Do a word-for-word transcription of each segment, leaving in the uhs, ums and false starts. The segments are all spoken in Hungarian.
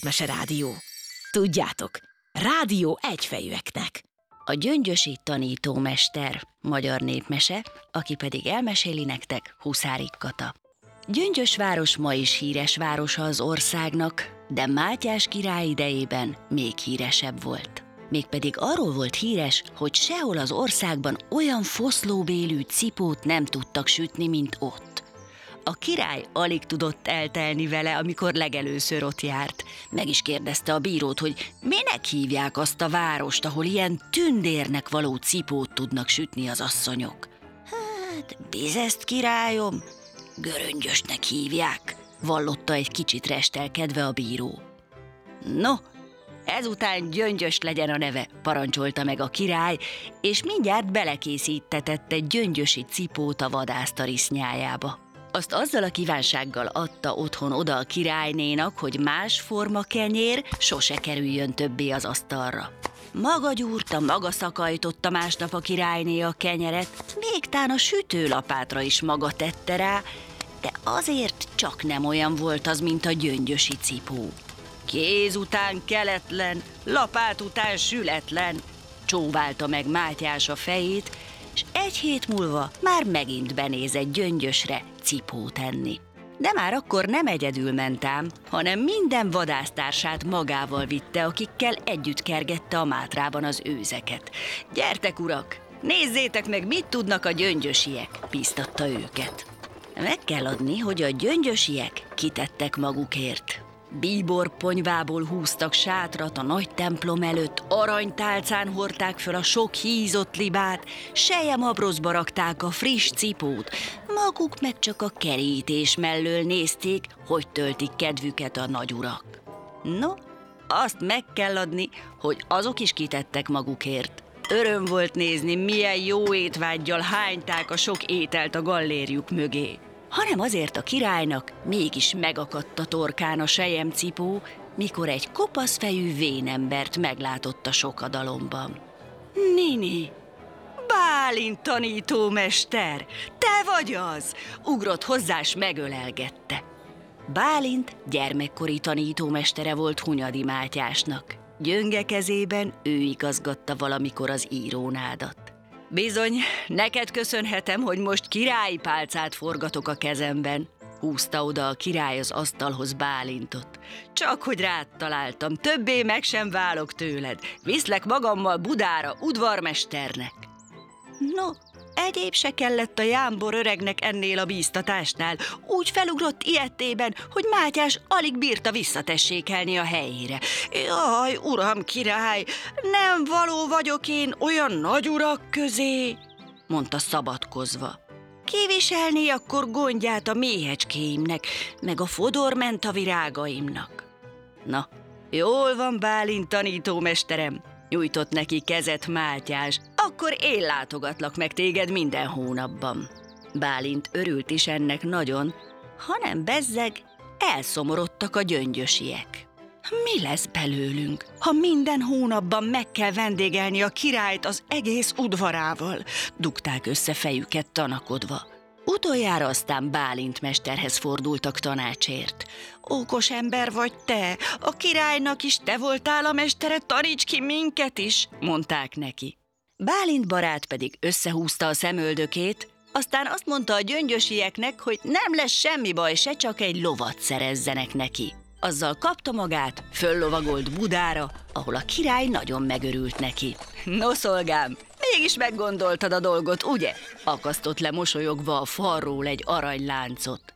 Meserádió. Tudjátok, rádió egyfejűeknek. A Gyöngyösi tanítómester, magyar népmese, aki pedig elmeséli nektek Huszárik Kata. Gyöngyös város ma is híres városa az országnak, de Mátyás király idejében még híresebb volt. Mégpedig arról volt híres, hogy sehol az országban olyan foszlóbélű cipót nem tudtak sütni, mint ott. A király alig tudott eltelni vele, amikor legelőször ott járt. Meg is kérdezte a bírót, hogy minek hívják azt a várost, ahol ilyen tündérnek való cipót tudnak sütni az asszonyok. Hát, Bizeszt, királyom, Göröngyösnek hívják, vallotta egy kicsit restelkedve a bíró. No, ezután Gyöngyös legyen a neve, parancsolta meg a király, és mindjárt belekészítetett egy gyöngyösi cipót a vadásztarisznyájába. Azt azzal a kívánsággal adta otthon oda a királynénak, hogy más forma kenyér sose kerüljön többé az asztalra. Maga gyúrta, maga szakajtotta másnap a királyné a kenyeret, még tán a sütőlapátra is maga tette rá, de azért csak nem olyan volt az, mint a gyöngyösi cipó. Kéz után keletlen, lapát után sületlen, csóválta meg Mátyás a fejét, és egy hét múlva már megint benézett Gyöngyösre cipót enni. De már akkor nem egyedül ment ám, hanem minden vadásztársát magával vitte, akikkel együtt kergette a Mátrában az őzeket. Gyertek, urak, nézzétek meg, mit tudnak a gyöngyösiek, bíztatta őket. Meg kell adni, hogy a gyöngyösiek kitettek magukért. Bíborponyvából húztak sátrat a nagy templom előtt, aranytálcán hordták föl a sok hízott libát, selyemabrozba rakták a friss cipót, maguk meg csak a kerítés mellől nézték, hogy töltik kedvüket a nagyurak. No, azt meg kell adni, hogy azok is kitettek magukért. Öröm volt nézni, milyen jó étvággyal hányták a sok ételt a gallérjuk mögé. Hanem azért a királynak mégis megakadt a torkán a selyemcipó, mikor egy kopaszfejű vénembert meglátott a sokadalomban. Nini, Bálint tanítómester, te vagy az! Ugrott hozzá, s megölelgette. Bálint gyermekkori tanítómestere volt Hunyadi Mátyásnak. Gyönge kezében ő igazgatta valamikor az írónádat. Bizony, neked köszönhetem, hogy most királyi pálcát forgatok a kezemben, húzta oda a király az asztalhoz Bálintot. Csak hogy rád találtam, többé meg sem válok tőled, viszlek magammal Budára udvarmesternek. No, egyéb se kellett a jámbor öregnek ennél a bíztatásnál, úgy felugrott ilyettében, hogy Mátyás alig bírta visszatessékelni a helyére. Jaj, uram király, nem való vagyok én olyan nagy urak közé, mondta szabadkozva. Kiviselné akkor gondját a méhecskéimnek, meg a fodorment virágaimnak. Na, jól van, Bálint tanítómesterem, nyújtott neki kezet Mátyás, akkor én látogatlak meg téged minden hónapban. Bálint örült is ennek nagyon, hanem bezzeg elszomorodtak a gyöngyösiek. Mi lesz belőlünk, ha minden hónapban meg kell vendégelni a királyt az egész udvarával? Dugták össze fejüket tanakodva. Utoljára aztán Bálint mesterhez fordultak tanácsért. Ókos ember vagy te, a királynak is te voltál a mestere, taníts ki minket is, mondták neki. Bálint barát pedig összehúzta a szemöldökét, aztán azt mondta a gyöngyösieknek, hogy nem lesz semmi baj, se csak egy lovat szerezzenek neki. Azzal kapta magát, föllovagolt Budára, ahol a király nagyon megörült neki. No, szolgám, mégis meggondoltad a dolgot, ugye? Akasztott le mosolyogva a falról egy aranyláncot.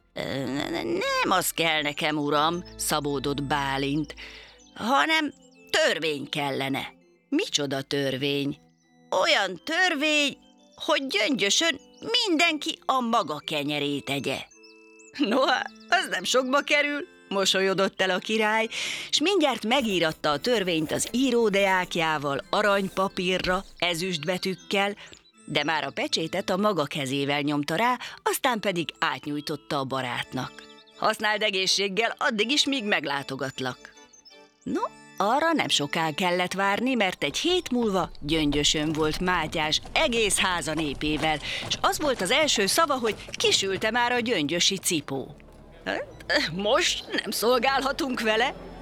Nem az kell nekem, uram, szabódott Bálint, hanem törvény kellene. Micsoda törvény? Olyan törvény, hogy Gyöngyösön mindenki a maga kenyerét egye. Noha, az nem sokba kerül, mosolyodott el a király, s mindjárt megíratta a törvényt az íródeákjával, aranypapírra, ezüstbetűkkel, de már a pecsétet a maga kezével nyomta rá, aztán pedig átnyújtotta a barátnak. Használd egészséggel addig is, míg meglátogatlak. No, arra nem soká kellett várni, mert egy hét múlva Gyöngyösön volt Mátyás egész háza népével, és az volt az első szava, hogy kisülte már a gyöngyösi cipó. Hát, most nem szolgálhatunk vele,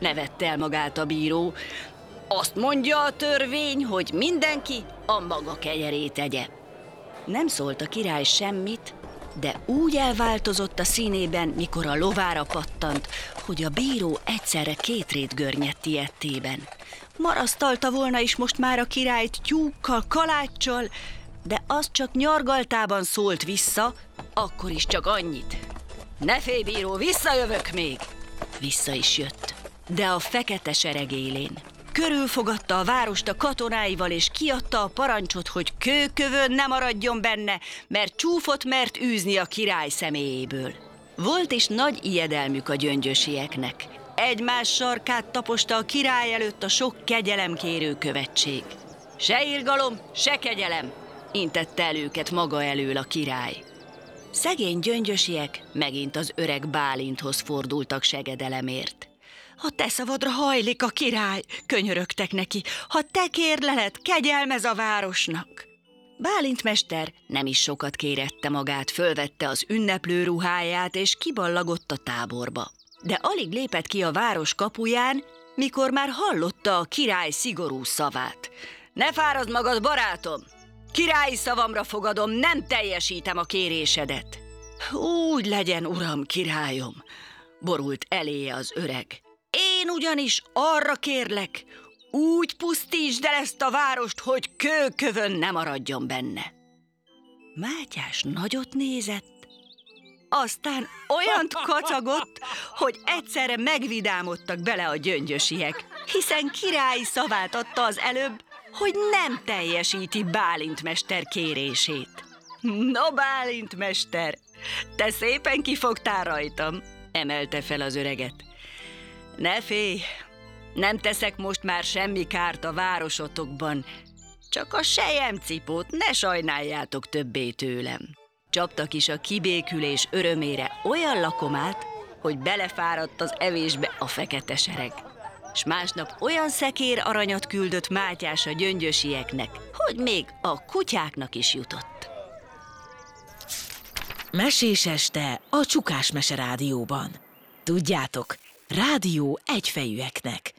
nevette el magát a bíró. Azt mondja a törvény, hogy mindenki a maga kenyerét tegye. Nem szólt a király semmit, de úgy elváltozott a színében, mikor a lovára pattant, hogy a bíró egyszerre két rét görnyedt ijedtében. Marasztalta volna is most már a királyt tyúkkal, kaláccsal, de az csak nyargaltában szólt vissza, akkor is csak annyit: ne félj, bíró, visszajövök még! Vissza is jött, de a fekete sereg élén. Körülfogadta a várost a katonáival, és kiadta a parancsot, hogy kőkövön ne maradjon benne, mert csúfot mert űzni a király személyéből. Volt is nagy ijedelmük a gyöngyösieknek. Egymás sarkát taposta a király előtt a sok kegyelemkérő követség. Se irgalom, se kegyelem, intette el őket maga elől a király. Szegény gyöngyösiek megint az öreg Bálinthoz fordultak segedelemért. Ha te szavadra hajlik a király, könyörögtek neki, ha te kérleled, kegyelmez a városnak. Bálint mester nem is sokat kérette magát, fölvette az ünneplő ruháját, és kiballagott a táborba. De alig lépett ki a város kapuján, mikor már hallotta a király szigorú szavát. Ne fárazd magad, barátom! Királyi szavamra fogadom, nem teljesítem a kérésedet. Úgy legyen, uram, királyom, borult eléje az öreg. Én ugyanis arra kérlek, úgy pusztítsd el ezt a várost, hogy kőkövön ne maradjon benne. Mátyás nagyot nézett, aztán olyant kacagott, hogy egyszerre megvidámodtak bele a gyöngyösiek, hiszen királyi szavát adta az előbb, hogy nem teljesíti Bálint mester kérését. No, Bálint mester, te szépen kifogtál rajtam, emelte fel az öreget. Ne félj, nem teszek most már semmi kárt a városotokban, csak a selyemcipót ne sajnáljátok többé tőlem. Csaptak is a kibékülés örömére olyan lakomát, hogy belefáradt az evésbe a fekete sereg. S másnap olyan szekér aranyat küldött Mátyás a gyöngyösieknek, hogy még a kutyáknak is jutott. Mesés este a Csukás Mese Rádióban. Tudjátok, rádió egyfejűeknek.